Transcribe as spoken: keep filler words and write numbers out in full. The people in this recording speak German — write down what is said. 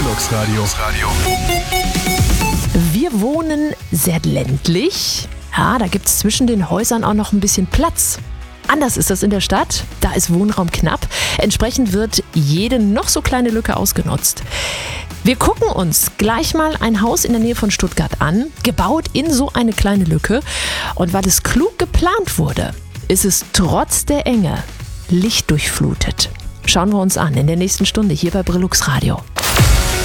Brillux Radio. Wir wohnen sehr ländlich. Ja, da gibt es zwischen den Häusern auch noch ein bisschen Platz. Anders ist das in der Stadt. Da ist Wohnraum knapp. Entsprechend wird jede noch so kleine Lücke ausgenutzt. Wir gucken uns gleich mal ein Haus in der Nähe von Stuttgart an, gebaut in so eine kleine Lücke. Und weil es klug geplant wurde, ist es trotz der Enge lichtdurchflutet. Schauen wir uns an in der nächsten Stunde hier bei Brillux Radio.